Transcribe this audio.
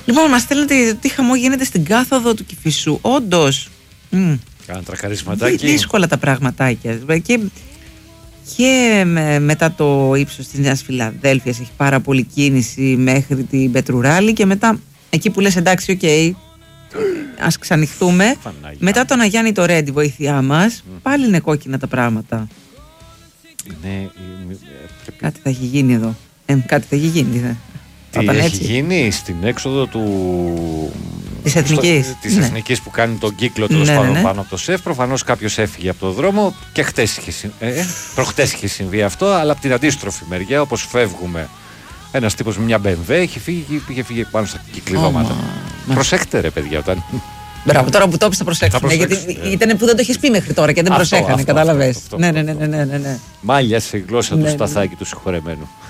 Λοιπόν, μας στέλνετε τι χαμό γίνεται στην κάθοδο του Κηφισού. Όντως. Κάνα τρακαρίσματάκι. Δύσκολα τα πραγματάκια. Και μετά το ύψος της Νέας Φιλαδέλφειας έχει πάρα πολύ κίνηση μέχρι την Πετρουράλη. Και μετά εκεί που λες εντάξει, οκ, ας ξανοιχτούμε. Μετά τον Αγιάννη το Ρέντι, βοήθειά μας, πάλι είναι κόκκινα τα πράγματα. Ναι, κάτι θα έχει γίνει εδώ. Κάτι θα έχει γίνει. Τι έχει γίνει στην έξοδο της Εθνικής. Της Εθνικής που κάνει τον κύκλο πάνω από το ΣΕΦ. Προφανώς κάποιος έφυγε από το δρόμο και προχτές είχε συμβεί αυτό, αλλά από την αντίστροφη μεριά, όπως φεύγουμε, ένας τύπος με μια BMW είχε φύγει πάνω στα κυκλειδώματα. Προσέχτε ρε παιδιά όταν... Μπράβο, τώρα που το έπεισα προσέξουμε. Γιατί ήταν που δεν το έχεις πει μέχρι τώρα και δεν προσέχανε, κατάλαβες. Ναι. Μάλια σε γλώσσα του Σταθάκη του συγχωρεμένου.